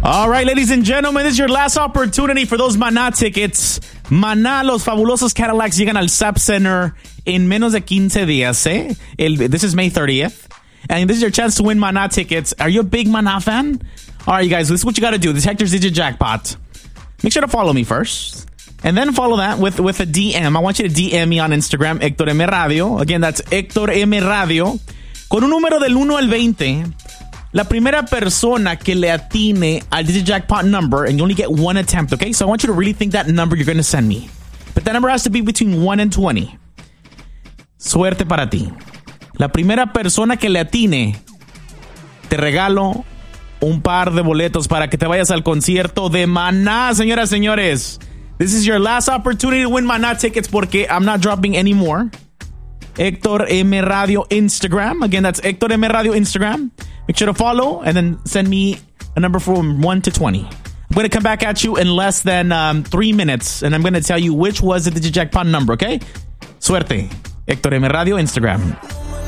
All right, ladies and gentlemen, this is your last opportunity for those Maná tickets. Maná, los fabulosos Cadillacs llegan al SAP Center en menos de 15 días, eh? This is May 30th. And this is your chance to win Maná tickets. Are you a big Maná fan? All right, you guys, this is what you got to do. This is Hector's Digit Jackpot. Make sure to follow me first. And then follow that with a DM. I want you to DM me on Instagram, Hector M. Radio. Again, that's Hector M. Radio. Con un número del 1 al 20, la primera persona que le atine al Digit Jackpot number, and you only get one attempt, okay? So I want you to really think that number you're going to send me. But that number has to be between 1 and 20. Suerte para ti. La primera persona que le atine, te regalo un par de boletos para que te vayas al concierto de Maná, señoras, señores. This is your last opportunity to win Maná tickets porque I'm not dropping any more. Hector M. Radio Instagram. Again, that's Hector M. Radio Instagram. Make sure to follow and then send me a number from 1 to 20. I'm going to come back at you in less than 3 minutes, and I'm going to tell you which was the Digit Jackpot number, okay? Suerte. Hector M. Radio Instagram.